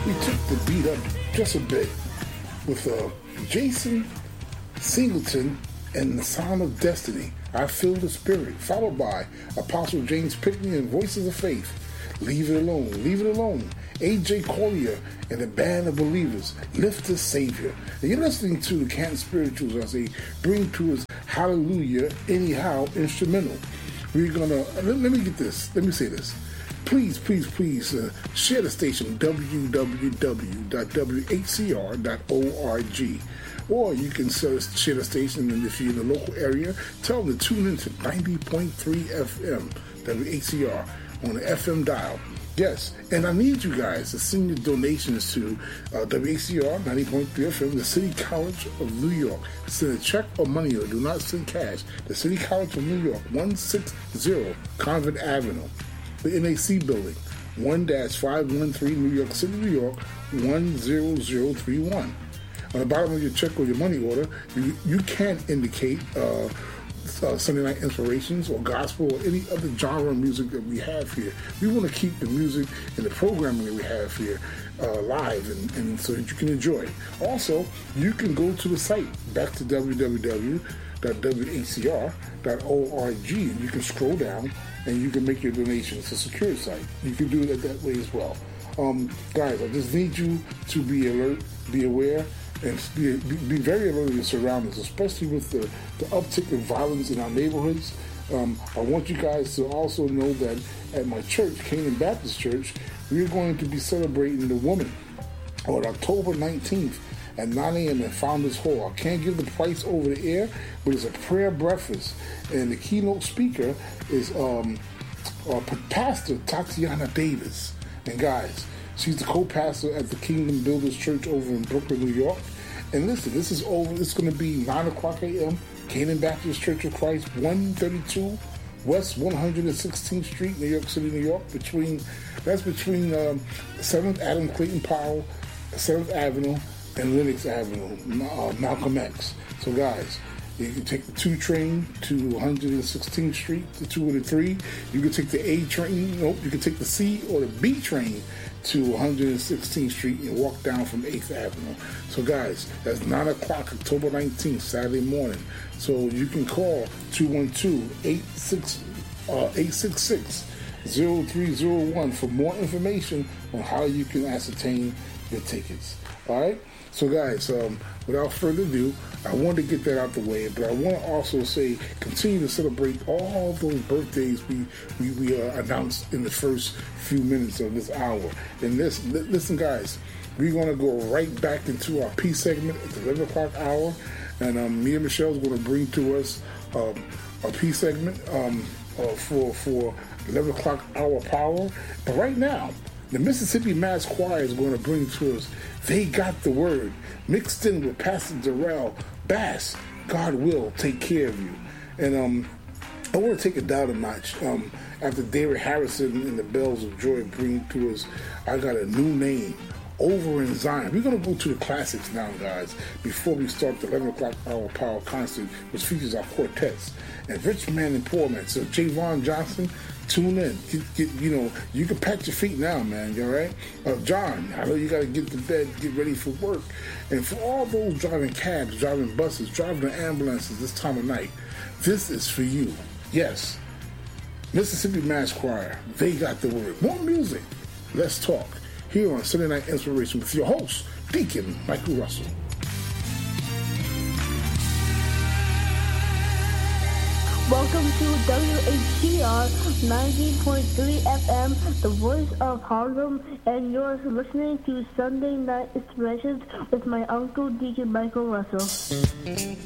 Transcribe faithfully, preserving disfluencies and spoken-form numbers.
we took the beat up just a bit with uh, Jason Singleton and The Sound of Destiny, I Feel the Spirit, followed by Apostle James Pickney and Voices of Faith, Leave It Alone, Leave It Alone, A J Collier and the Band of Believers, Lift the Savior. And you're listening to the Canton Spirituals as they bring to us Hallelujah Anyhow instrumental. We're gonna, let, let me get this, let me say this. Please, please, please uh, share the station w w w dot w h c r dot org. Or you can share the station, and if you're in the local area, tell them to tune in to ninety point three F M, W H C R, on the F M dial. Yes, and I need you guys to send your donations to uh, W H C R ninety point three F M, the City College of New York. Send a check or money order. Do not send cash. The City College of New York, one sixty Convent Avenue. The N A C building, one five one three New York City, New York, one zero zero three one. On the bottom of your check or your money order, you, you can indicate uh, uh, Sunday Night Inspirations or gospel or any other genre of music that we have here. We want to keep the music and the programming that we have here uh, live and, and so that you can enjoy it. Also, you can go to the site, back to w w w dot w h c r dot org, and you can scroll down and you can make your donation. It's a secure site. You can do it that way as well. Um, guys, I just need you to be alert, be aware, and be, be very alert of your surroundings, especially with the, the uptick in violence in our neighborhoods. Um, I want you guys to also know that at my church, Canaan Baptist Church, we're going to be celebrating the woman on October nineteenth at nine a.m. at Founders Hall. I can't give the price over the air, but it's a prayer breakfast, and the keynote speaker is um, uh, Pastor Tatiana Davis. And guys, she's the co-pastor at the Kingdom Builders Church over in Brooklyn, New York. And listen, this is over. It's going to be nine o'clock a.m. Canaan Baptist Church of Christ, one thirty-two West one hundred sixteenth Street, New York City, New York. Between that's between um, seventh Adam Clayton Powell, seventh Avenue, and Lenox Avenue, uh, Malcolm X. So guys, you can take the two train to one hundred sixteenth Street, the two and the three. You can take the A train, nope, you can take the C or the B train to one hundred sixteenth Street and walk down from eighth Avenue. So guys, that's nine o'clock, October nineteenth, Saturday morning. So you can call two one two, eight six six, zero three zero one for more information on how you can ascertain your tickets. All right? So guys, um, without further ado, I wanted to get that out the way, but I want to also say, continue to celebrate all those birthdays we we, we uh, announced in the first few minutes of this hour. And this, listen guys, we're going to go right back into our P segment at the eleven o'clock hour, and um, me and Michelle is going to bring to us um, a P segment um, uh, for, for eleven o'clock hour power. But right now, the Mississippi Mass Choir is going to bring to us They Got the Word, mixed in with Pastor Darrell Bass, God Will Take Care of You. And um, I want to take it down a notch. Um, after David Harrison and the Bells of Joy bring to us I Got a New Name, Over in Zion. We're going to go to the classics now, guys, before we start the eleven o'clock hour power concert, which features our quartets. And Rich Man and Poor Man. So Javon Johnson, tune in. Get, get, you know, you can pat your feet now, man. You all right? Uh, John, I know you got to get to bed, get ready for work. And for all those driving cabs, driving buses, driving ambulances this time of night, this is for you. Yes, Mississippi Mass Choir, They Got the Word. More music. Let's talk. Here on Sunday Night Inspiration with your host, Deacon Michael Russell. Welcome to W H C R ninety point three F M, the voice of Harlem, and you're listening to Sunday Night Inspirations with my uncle, Deacon Michael Russell.